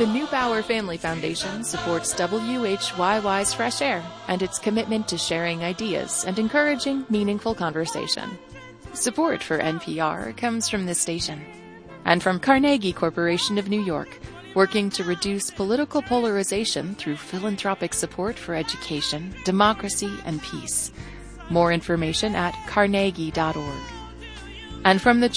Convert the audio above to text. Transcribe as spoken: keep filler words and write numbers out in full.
The Neubauer Family Foundation supports W H Y Y's Fresh Air and its commitment to sharing ideas and encouraging meaningful conversation. Support for N P R comes from this station and from Carnegie Corporation of New York, working to reduce political polarization through philanthropic support for education, democracy, and peace. More information at carnegie dot org. And from the